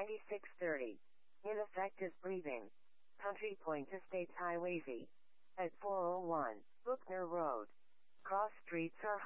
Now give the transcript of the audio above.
9630. Ineffective breathing. Country Point Estates Highway V. At 401.